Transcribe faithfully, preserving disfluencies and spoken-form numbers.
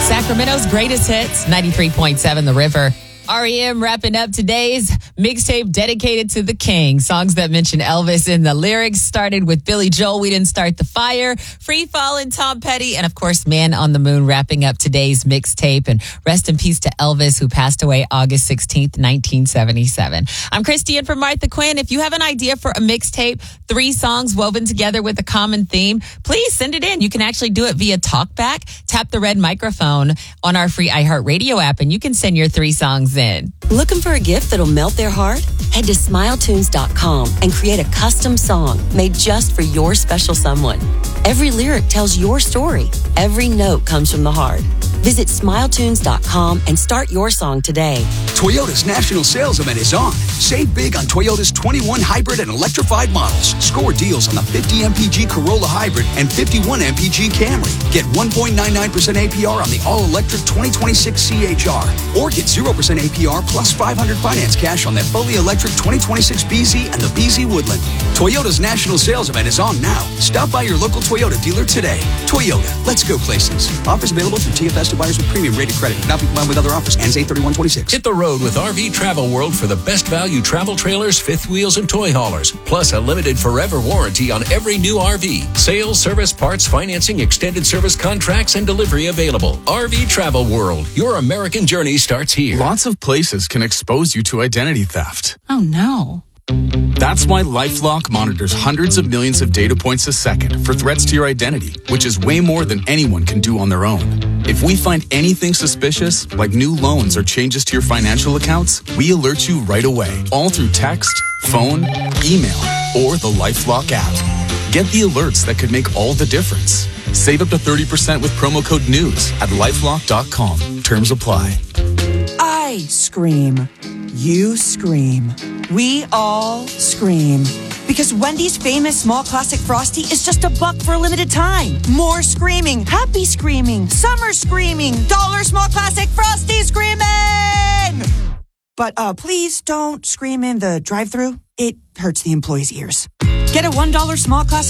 Sacramento's greatest hits, ninety-three point seven The River. R E M wrapping up today's mixtape dedicated to the king. Songs that mention Elvis in the lyrics started with Billy Joel, We Didn't Start the Fire, Free Fallin', Tom Petty, and of course, Man on the Moon wrapping up today's mixtape. And rest in peace to Elvis, who passed away August sixteenth, nineteen seventy-seven. I'm Christy in for Martha Quinn. If you have an idea for a mixtape, three songs woven together with a common theme, please send it in. You can actually do it via TalkBack. Tap the red microphone on our free iHeartRadio app, and you can send your three songs in. Looking for a gift that'll melt their heart? Head to smile tunes dot com and create a custom song made just for your special someone. Every lyric tells your story. Every note comes from the heart. Visit smile tunes dot com and start your song today. Toyota's national sales event is on. Save big on Toyota's twenty-one hybrid and electrified models. Score deals on the fifty M P G Corolla Hybrid and fifty-one M P G Camry. Get one point nine nine percent A P R on the all-electric twenty twenty-six C H R. Or get zero percent A P R plus five hundred finance cash on that fully electric twenty twenty-six B Z and the B Z Woodland. Toyota's national sales event is on now. Stop by your local Toyota dealer today. Toyota, let's go places. Offers available through T F S to buyers with premium rated credit. Not be combined with other offers. Ends eight thirty-one twenty-six. Hit the road with R V Travel World for the best value travel trailers, fifth wheels, and toy haulers. Plus a limited forever warranty on every new R V. Sales, service, parts, financing, extended service contracts, and delivery available. R V Travel World. Your American journey starts here. Lots of places can expose you to identity theft. Oh, no. That's why LifeLock monitors hundreds of millions of data points a second for threats to your identity, which is way more than anyone can do on their own. If we find anything suspicious, like new loans or changes to your financial accounts, we alert you right away, all through text, phone, email, or the LifeLock app. Get the alerts that could make all the difference. Save up to thirty percent with promo code NEWS at lifelock dot com. Terms apply. I scream. You scream. We all scream. Because Wendy's famous small classic Frosty is just a buck for a limited time. More screaming, happy screaming, summer screaming, dollar small classic Frosty screaming! But uh, please don't scream in the drive-thru. It hurts the employees' ears. Get a one dollar small classic